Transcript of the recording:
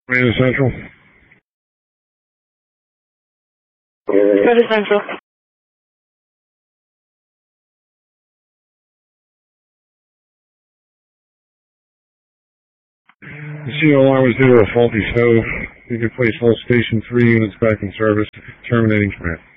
Commander Central. Commander Central. The CO alarm was due to a faulty stove. You can place all Station 3 units back in service, terminating command.